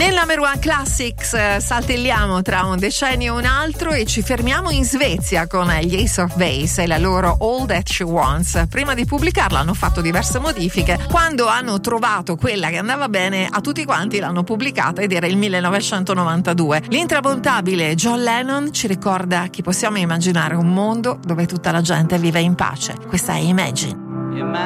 Nel Number One Classics saltelliamo tra un decennio e un altro e ci fermiamo in Svezia con gli Ace of Base e la loro All That She Wants. Prima di pubblicarla hanno fatto diverse modifiche. Quando hanno trovato quella che andava bene a tutti quanti l'hanno pubblicata ed era il 1992. L'intramontabile John Lennon ci ricorda che possiamo immaginare un mondo dove tutta la gente vive in pace. Questa è Imagine.